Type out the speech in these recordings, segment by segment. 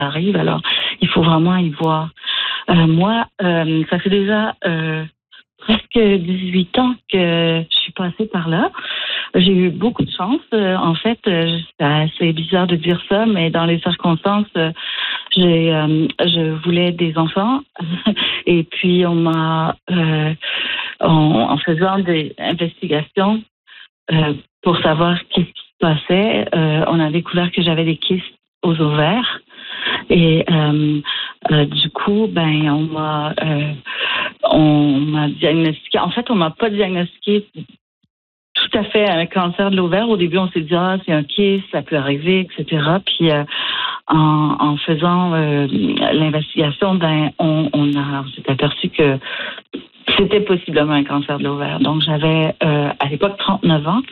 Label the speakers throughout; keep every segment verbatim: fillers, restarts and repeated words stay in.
Speaker 1: arrive. Alors, il faut vraiment y voir. Euh, moi, euh, ça fait déjà euh, presque dix-huit ans que je suis passée par là. J'ai eu beaucoup de chance. Euh, en fait, euh, c'est bizarre de dire ça, mais dans les circonstances, euh, j'ai, euh, je voulais des enfants. Et puis, on m'a, euh, en, en faisant des investigations euh, pour savoir qu'est-ce qui se passait, euh, on a découvert que j'avais des kystes aux ovaires. Et euh, euh, du coup, ben, on m'a, euh, on m'a diagnostiqué. En fait, on m'a pas diagnostiqué tout à fait un cancer de l'ovaire. Au début, on s'est dit, ah, c'est un kyste, ça peut arriver, et cetera. Puis, euh, en, en faisant euh, l'investigation, ben, on, on, a, on s'est aperçu que c'était possiblement un cancer de l'ovaire. Donc, j'avais euh, à l'époque trente-neuf ans.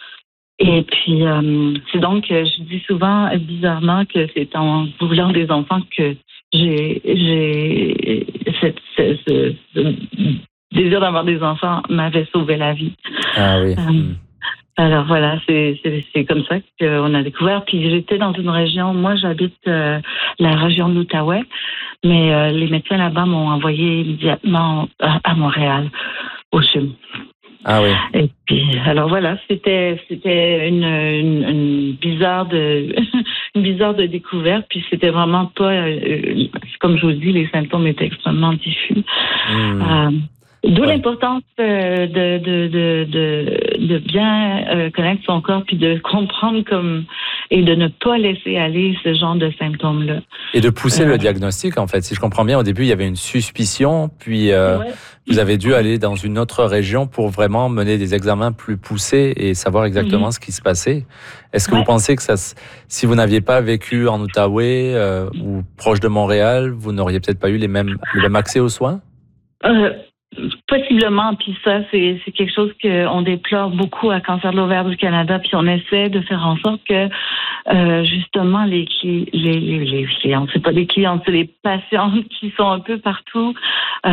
Speaker 1: Et puis, euh, c'est donc, euh, je dis souvent, euh, bizarrement, que c'est en voulant des enfants que j'ai, j'ai cette, ce, ce, ce désir d'avoir des enfants m'avait sauvé la vie.
Speaker 2: Ah oui.
Speaker 1: Euh,
Speaker 2: Mmh.
Speaker 1: Alors voilà, c'est, c'est, c'est comme ça qu'on a découvert. Puis j'étais dans une région, moi j'habite euh, la région de l'Outaouais, mais euh, les médecins là-bas m'ont envoyé immédiatement à, à Montréal, au C H U M.
Speaker 2: Ah oui.
Speaker 1: Et puis, alors voilà, c'était c'était une, une, une bizarre de une bizarre de découverte. Puis c'était vraiment pas, euh, comme je vous dis, les symptômes étaient extrêmement diffus.
Speaker 2: Mmh.
Speaker 1: Euh, D'où
Speaker 2: Ouais.
Speaker 1: l'importance euh, de, de, de, de, de bien euh, connaître son corps puis de comprendre comme et de ne pas laisser aller ce genre de symptômes-là.
Speaker 2: Et de pousser
Speaker 1: Euh,
Speaker 2: le diagnostic, en fait. Si je comprends bien, au début, il y avait une suspicion, puis euh,
Speaker 1: ouais.
Speaker 2: vous avez dû aller dans une autre région pour vraiment mener des examens plus poussés et savoir exactement
Speaker 1: Mm-hmm.
Speaker 2: ce qui se passait. Est-ce que
Speaker 1: Ouais.
Speaker 2: vous pensez que ça, si vous n'aviez pas vécu en Outaouais euh, ou proche de Montréal, vous n'auriez peut-être pas eu les mêmes, le même accès aux soins?
Speaker 1: Euh, Possiblement, puis ça, c'est, c'est quelque chose qu'on déplore beaucoup à Cancer de l'ovaire du Canada, puis on essaie de faire en sorte que euh, justement les, les, les, les clients, c'est pas les clients, c'est les patientes qui sont un peu partout euh,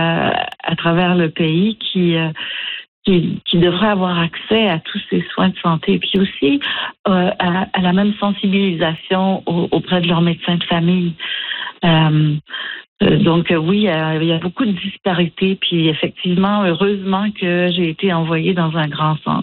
Speaker 1: à travers le pays qui, euh, qui, qui devraient avoir accès à tous ces soins de santé, puis aussi euh, à, à la même sensibilisation au, auprès de leur médecin de famille. Euh, Donc euh, oui, il y, a, il y a beaucoup de disparités. Puis effectivement, heureusement que j'ai été envoyée dans un grand centre.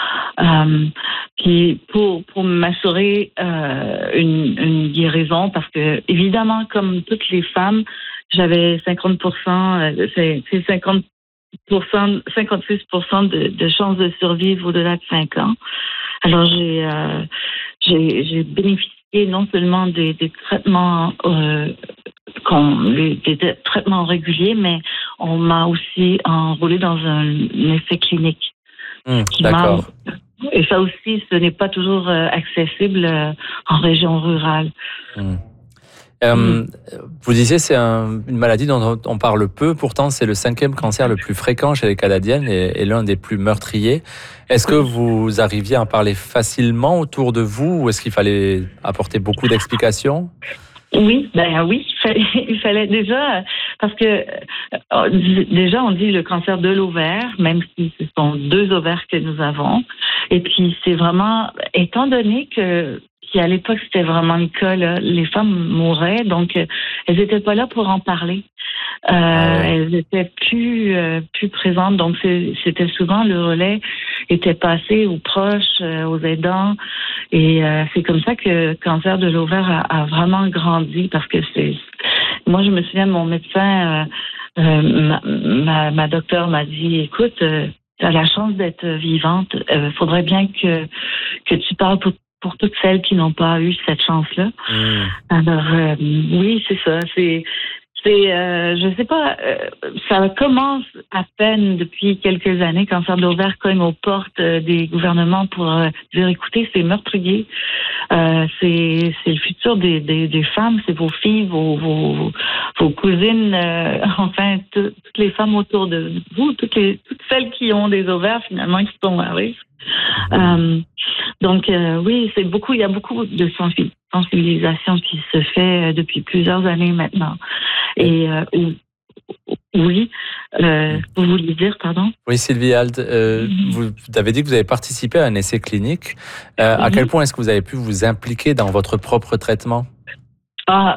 Speaker 1: Euh, puis pour pour m'assurer euh, une, une guérison, parce que évidemment, comme toutes les femmes, j'avais cinquante pour cent, euh, c'est, c'est cinquante pour cent, cinquante-six pour cent de, de chances de survivre au-delà de cinq ans. Alors j'ai euh, j'ai, j'ai bénéficié non seulement des, des traitements euh, qu'on, les, des traitements réguliers, mais on m'a aussi enrôlé dans un, un essai clinique.
Speaker 2: Mmh,
Speaker 1: Qui
Speaker 2: d'accord.
Speaker 1: m'a, et ça aussi, ce n'est pas toujours euh, accessible euh, en région rurale.
Speaker 2: Mmh. Euh,
Speaker 1: Mm.
Speaker 2: Vous disiez c'est un, une maladie dont on parle peu, pourtant c'est le cinquième cancer le plus fréquent chez les Canadiennes et, et l'un des plus meurtriers. Est-ce que vous arriviez à en parler facilement autour de vous ou est-ce qu'il fallait apporter beaucoup d'explications?
Speaker 1: Oui, ben oui, il fallait, il fallait déjà, parce que euh, déjà on dit le cancer de l'ovaire, même si ce sont deux ovaires que nous avons. Et puis c'est vraiment, étant donné que puis à l'époque c'était vraiment le cas, là, les femmes mouraient, donc euh, elles n'étaient pas là pour en parler. Euh,
Speaker 2: Ah ouais.
Speaker 1: Elles étaient plus euh, plus présentes, donc c'est, c'était souvent le relais était passé aux proches, euh, aux aidants, et euh, c'est comme ça que le cancer de l'ovaire a, a vraiment grandi parce que c'est. Moi, je me souviens, mon médecin, euh, euh, ma, ma, ma docteure m'a dit, écoute, euh, tu as la chance d'être vivante, il euh, faudrait bien que que tu parles pour pour toutes celles qui n'ont pas eu cette chance-là.
Speaker 2: Mmh.
Speaker 1: Alors euh, oui, c'est ça, c'est C'est, euh, je sais pas, euh, ça commence à peine depuis quelques années. Cancer de l'ovaire cogne aux portes euh, des gouvernements pour euh, dire, écoutez, c'est meurtrier, euh, c'est, c'est le futur des, des, des femmes, c'est vos filles, vos, vos, vos cousines, euh, enfin, t- toutes les femmes autour de vous, toutes, les, toutes celles qui ont des ovaires finalement qui sont à risque.
Speaker 2: Mmh.
Speaker 1: Euh, donc euh, oui, c'est beaucoup. Il y a beaucoup de sensibilisation qui se fait depuis plusieurs années maintenant. Et euh, oui, euh, vous vouliez dire, pardon?
Speaker 2: Oui, Sylvie Alt, euh,
Speaker 1: Mm-hmm.
Speaker 2: vous avez dit que vous avez participé à un essai clinique. Euh, mm-hmm. À quel point est-ce que vous avez pu vous impliquer dans votre propre traitement?
Speaker 1: Ah,